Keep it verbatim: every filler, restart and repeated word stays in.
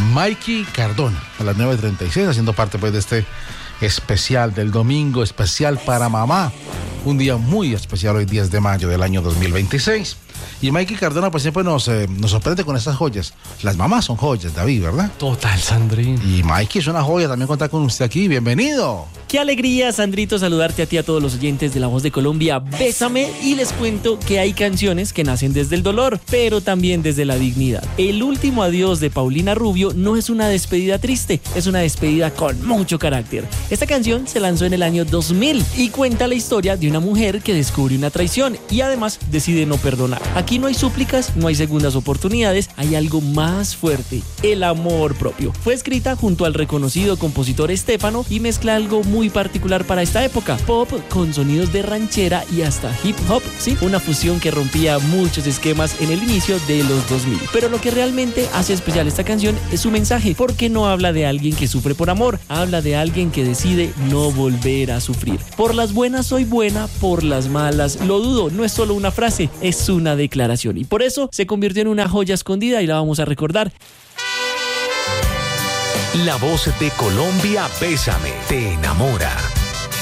Mikey Cardona, a las nueve treinta y seis, haciendo parte pues de este especial del domingo, especial para mamá. Un día muy especial hoy, diez de mayo del año dos mil veintiséis. Y Mikey Cardona pues siempre nos, eh, nos sorprende con estas joyas. Las mamás son joyas, David, ¿verdad? Total, Sandrín. Y Mikey es una joya también contar con usted aquí. Bienvenido. Qué alegría, Sandrito, saludarte a ti, a todos los oyentes de La Voz de Colombia. Bésame, y les cuento que hay canciones que nacen desde el dolor, pero también desde la dignidad. El último adiós de Paulina Rubio no es una despedida triste, es una despedida con mucho carácter. Esta canción se lanzó en el año dos mil y cuenta la historia de una mujer que descubre una traición y además decide no perdonar. Aquí no hay súplicas, no hay segundas oportunidades, hay algo más fuerte: el amor propio. Fue escrita junto al reconocido compositor Estefano y mezcla algo muy muy particular para esta época, pop con sonidos de ranchera y hasta hip hop, sí, una fusión que rompía muchos esquemas en el inicio de los dos mil. Pero lo que realmente hace especial esta canción es su mensaje, porque no habla de alguien que sufre por amor, habla de alguien que decide no volver a sufrir. Por las buenas soy buena, por las malas lo dudo. No es solo una frase, es una declaración, y por eso se convirtió en una joya escondida y la vamos a recordar. La Voz de Colombia, Bésame, te enamora.